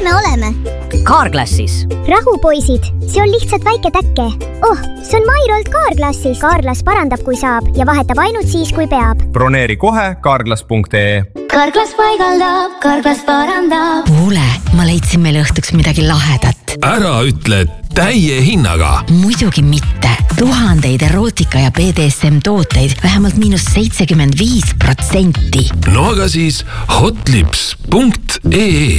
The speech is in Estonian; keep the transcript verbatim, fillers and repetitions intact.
me oleme? Carglassis. Rahu, poisid, see on lihtsalt väike täkke. Oh, see on Mairolt Carglassis. Carglass parandab, kui saab ja vahetab ainult siis, kui peab. Broneeri kohe carglass punkt ee. Carglass paigaldab, Carglass parandab. Kuule, ma leidsin meile õhtuks midagi lahedat. Ära ütle täie hinnaga. Muidugi mitte. Tuhandeid erootika ja B D S M tooteid vähemalt miinus seitsekümmend viis protsenti. No aga siis hotlips punkt ee.